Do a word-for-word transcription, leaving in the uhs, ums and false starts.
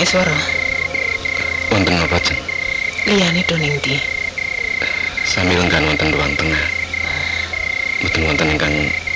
Iswara. Wonten napa, Jeng? Liyane do ning ndi? Sami lenggan wonten ruang tengah. Mboten wonten ingkang